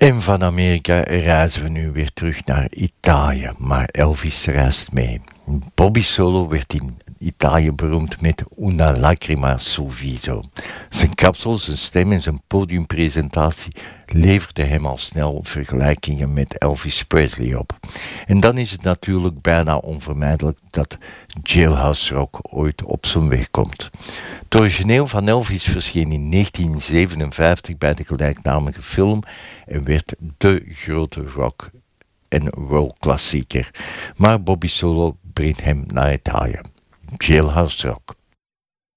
En van Amerika reizen we nu weer terug naar Italië, maar Elvis reist mee. Bobby Solo werd in Italië beroemd met Una lacrima sul viso. Zijn kapsel, zijn stem en zijn podiumpresentatie leverden hem al snel vergelijkingen met Elvis Presley op. En dan is het natuurlijk bijna onvermijdelijk dat Jailhouse Rock ooit op zijn weg komt. Het origineel van Elvis verscheen in 1957 bij de gelijknamige film en werd de grote rock- en roll-klassieker. Maar Bobby Solo brengt hem naar Italië. Jailhouse Rock.